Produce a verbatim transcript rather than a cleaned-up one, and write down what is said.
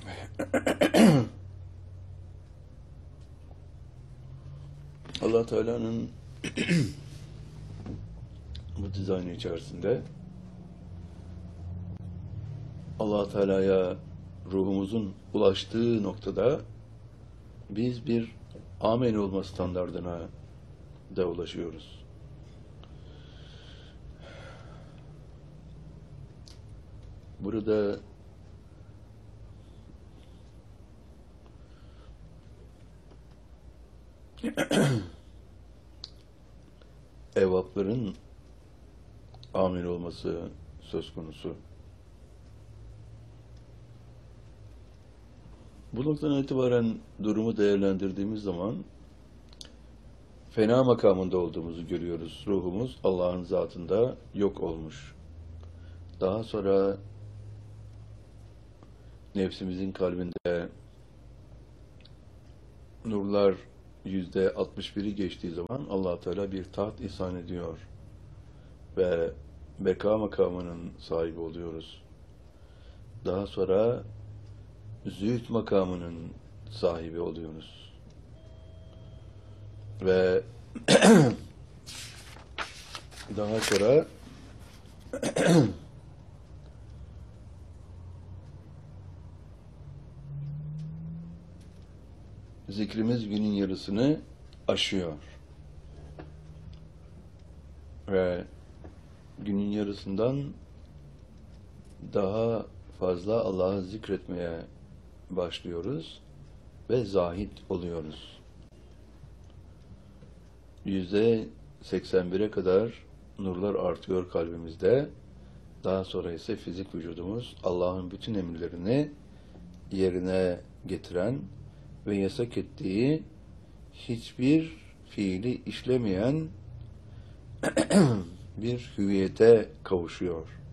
Allah Teala'nın bu dizaynı içerisinde Allah Teala'ya ruhumuzun ulaştığı noktada biz bir amen olma standardına da ulaşıyoruz. Burada evapların amin olması söz konusu. Bu noktadan itibaren durumu değerlendirdiğimiz zaman fena makamında olduğumuzu görüyoruz. Ruhumuz Allah'ın zatında yok olmuş. Daha sonra nefsimizin kalbinde nurlar yüzde altmış biri geçtiği zaman Allah Teala bir taht ihsan ediyor ve beka makamının sahibi oluyoruz. Daha sonra zühd makamının sahibi oluyoruz. Ve daha sonra zikrimiz günün yarısını aşıyor. Ve günün yarısından daha fazla Allah'ı zikretmeye başlıyoruz ve zahid oluyoruz. Yüzde seksen bire kadar nurlar artıyor kalbimizde. Daha sonra ise fizik vücudumuz Allah'ın bütün emirlerini yerine getiren ve yasak ettiği hiçbir fiili işlemeyen bir hüviyete kavuşuyor.